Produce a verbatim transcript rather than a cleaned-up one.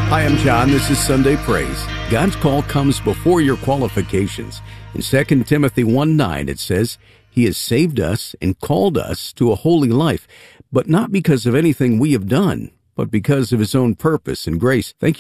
Hi, I'm John. This is Sunday Praise. God's call comes before your qualifications. In Second Timothy one nine, it says, He has saved us and called us to a holy life, but not because of anything we have done, but because of His own purpose and grace. Thank you.